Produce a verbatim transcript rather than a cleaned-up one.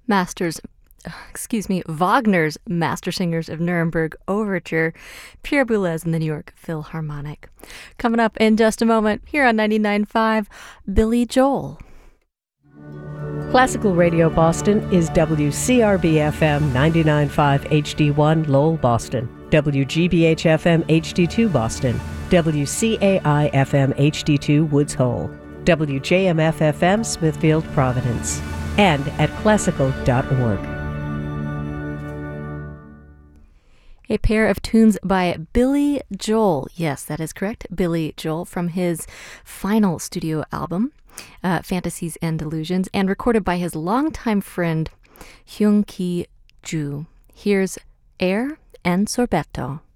Masters, excuse me, Wagner's Master Singers of Nuremberg Overture, Pierre Boulez and the New York Philharmonic. Coming up in just a moment here on ninety-nine point five, Billy Joel. Classical Radio Boston is W C R B F M ninety-nine point five H D one Lowell, Boston, W G B H F M H D two Boston, W C A I F M H D two Woods Hole, W J M F F M Smithfield, Providence, and at classical dot org. A pair of tunes by Billy Joel. Yes, that is correct. Billy Joel from his final studio album, uh, Fantasies and Delusions, and recorded by his longtime friend, Hyung Ki Ju. Here's Air and Sorbetto.